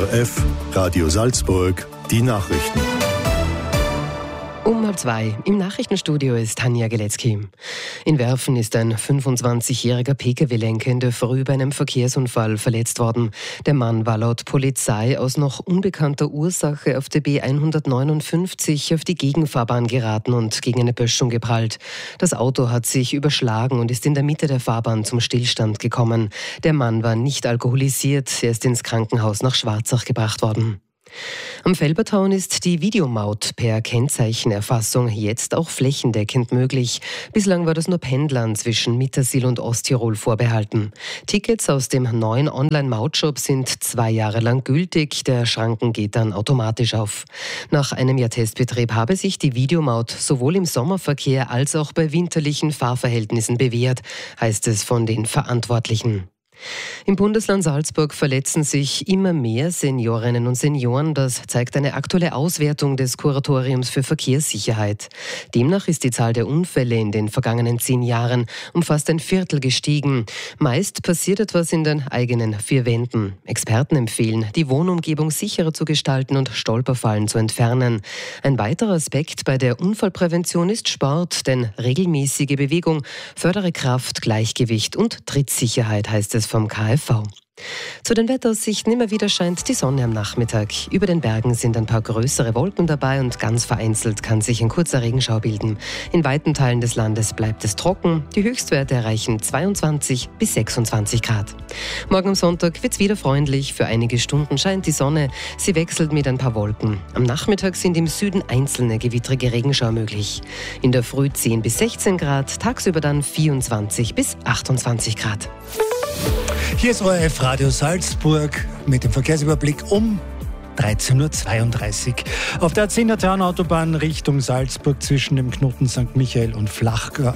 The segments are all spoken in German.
ORF, Radio Salzburg, die Nachrichten. Um 1:30 im Nachrichtenstudio ist Tanja Geletzky. In Werfen ist ein 25-jähriger Pkw-Lenker in der Früh bei einem Verkehrsunfall verletzt worden. Der Mann war laut Polizei aus noch unbekannter Ursache auf der B159 auf die Gegenfahrbahn geraten und gegen eine Böschung geprallt. Das Auto hat sich überschlagen und ist in der Mitte der Fahrbahn zum Stillstand gekommen. Der Mann war nicht alkoholisiert, er ist ins Krankenhaus nach Schwarzach gebracht worden. Am Felbertown ist die Videomaut per Kennzeichenerfassung jetzt auch flächendeckend möglich. Bislang war das nur Pendlern zwischen Mittersill und Osttirol vorbehalten. Tickets aus dem neuen Online-Mautshop sind 2 Jahre lang gültig. Der Schranken geht dann automatisch auf. Nach einem Jahr Testbetrieb habe sich die Videomaut sowohl im Sommerverkehr als auch bei winterlichen Fahrverhältnissen bewährt, heißt es von den Verantwortlichen. Im Bundesland Salzburg verletzen sich immer mehr Seniorinnen und Senioren. Das zeigt eine aktuelle Auswertung des Kuratoriums für Verkehrssicherheit. Demnach ist die Zahl der Unfälle in den vergangenen 10 Jahren um fast ein Viertel gestiegen. Meist passiert etwas in den eigenen 4 Wänden. Experten empfehlen, die Wohnumgebung sicherer zu gestalten und Stolperfallen zu entfernen. Ein weiterer Aspekt bei der Unfallprävention ist Sport, denn regelmäßige Bewegung fördere Kraft, Gleichgewicht und Trittsicherheit, heißt es vom KfV. Zu den Wetteraussichten: immer wieder scheint die Sonne am Nachmittag. Über den Bergen sind ein paar größere Wolken dabei und ganz vereinzelt kann sich ein kurzer Regenschauer bilden. In weiten Teilen des Landes bleibt es trocken. Die Höchstwerte erreichen 22 bis 26 Grad. Morgen am Sonntag wird es wieder freundlich. Für einige Stunden scheint die Sonne. Sie wechselt mit ein paar Wolken. Am Nachmittag sind im Süden einzelne gewittrige Regenschauer möglich. In der Früh 10 bis 16 Grad, tagsüber dann 24 bis 28 Grad. Hier ist ORF Radio Salzburg mit dem Verkehrsüberblick um 13.32 Uhr. Auf der A10er Richtung Salzburg zwischen dem Knoten St. Michael und Flachau.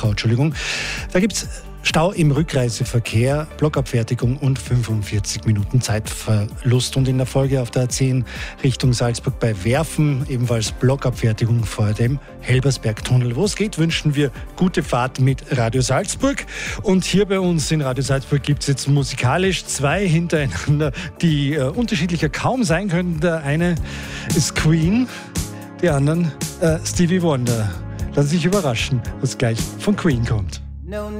Da gibt es Stau im Rückreiseverkehr, Blockabfertigung und 45 Minuten Zeitverlust. Und in der Folge auf der A10 Richtung Salzburg bei Werfen ebenfalls Blockabfertigung vor dem Helbersbergtunnel. Wo es geht, wünschen wir gute Fahrt mit Radio Salzburg. Und hier bei uns in Radio Salzburg gibt es jetzt musikalisch 2 hintereinander, die unterschiedlicher kaum sein könnten. Der eine ist Queen, die anderen Stevie Wonder. Lassen Sie sich überraschen, was gleich von Queen kommt.